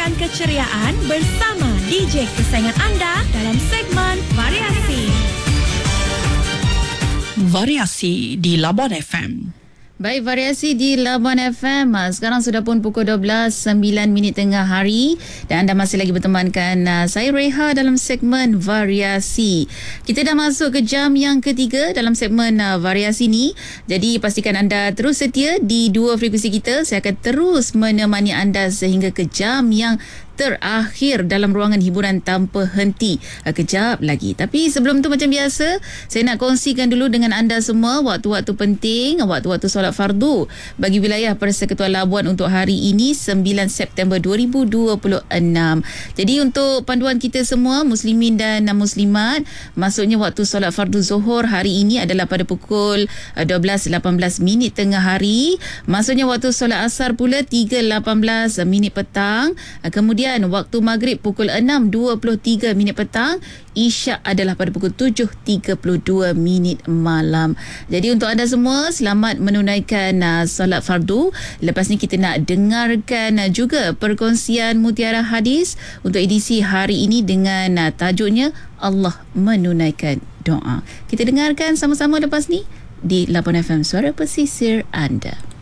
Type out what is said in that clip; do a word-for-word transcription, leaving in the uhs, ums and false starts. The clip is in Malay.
Dapatkan keceriaan bersama D J kesayangan anda dalam segmen Variasi. Variasi di Labuan F M. Baik, Variasi di Labuan F M. Sekarang sudah pun pukul dua belas sembilan minit tengah hari dan anda masih lagi bertemankan uh, saya Reha dalam segmen Variasi. Kita dah masuk ke jam yang ketiga dalam segmen uh, Variasi ni. Jadi pastikan anda terus setia di dua frekuensi kita. Saya akan terus menemani anda sehingga ke jam yang terakhir dalam ruangan hiburan tanpa henti. Kejap lagi. Tapi sebelum tu macam biasa, saya nak kongsikan dulu dengan anda semua waktu-waktu penting, waktu-waktu solat fardu bagi wilayah Persekutuan Labuan untuk hari ini sembilan September dua ribu dua puluh enam. Jadi untuk panduan kita semua muslimin dan muslimat, maksudnya waktu solat fardu Zuhur hari ini adalah pada pukul dua belas lapan belas minit tengah hari. Maksudnya waktu solat asar pula tiga lapan belas minit petang. Kemudian waktu maghrib pukul enam dua puluh tiga minit petang. Isyak adalah pada pukul tujuh tiga puluh dua minit malam. Jadi untuk anda semua, selamat menunaikan uh, solat fardu. Lepas ni kita nak dengarkan uh, juga perkongsian Mutiara Hadis untuk edisi hari ini dengan uh, tajuknya Allah menunaikan doa. Kita dengarkan sama-sama lepas ni di Labuan F M, suara pesisir anda.